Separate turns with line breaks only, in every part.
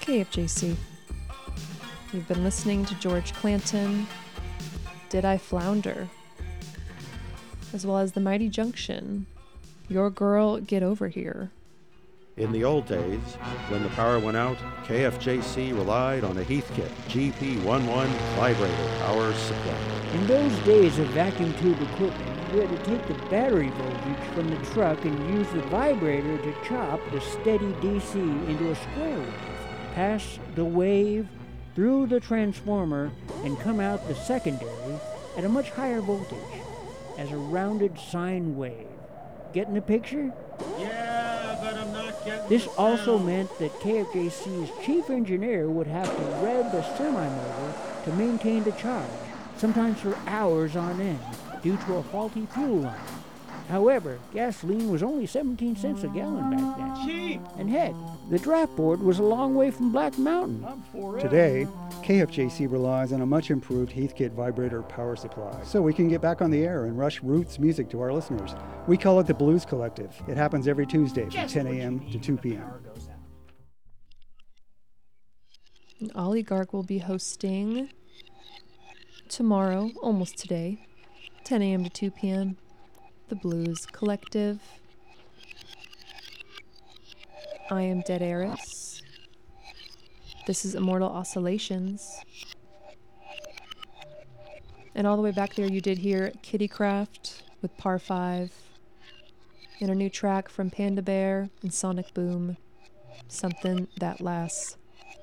KFJC. You've been listening to George Clanton, Did I Flounder, as well as The Mighty Junction, Your Girl, Get Over Here.
In the old days, when the power went out, KFJC relied on a Heathkit GP11 vibrator power supply.
In those days of vacuum tube equipment, you had to take the battery voltage from the truck and use the vibrator to chop the steady DC into a square wave, pass the wave through the transformer, and come out the secondary at a much higher voltage as a rounded sine wave. Getting the picture?
Yeah, but I'm not getting
This
the
also
sound.
meant that KFJC's chief engineer would have to rev the semi-motor to maintain the charge, sometimes for hours on end, due to a faulty fuel line. However, gasoline was only 17 cents a gallon back then.
Cheap.
And heck, the draft board was a long way from Black Mountain.
I'm for it.
Today, KFJC relies on a much improved Heathkit vibrator power supply, so we can get back on the air and rush roots music to our listeners. We call it the Blues Collective. It happens every Tuesday from 10 a.m. to 2 p.m.
And Ollie Garg will be hosting tomorrow, almost today, 10 a.m. to 2 p.m. The Blues Collective. I am Dead Eris. This is Immortal Oscillations. And all the way back there you did hear Kittycraft with Par 5. And a new track from Panda Bear and Sonic Boom, Something That Lasts.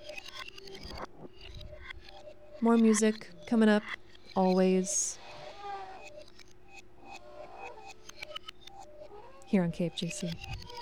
More music coming up, always, here on KFJC.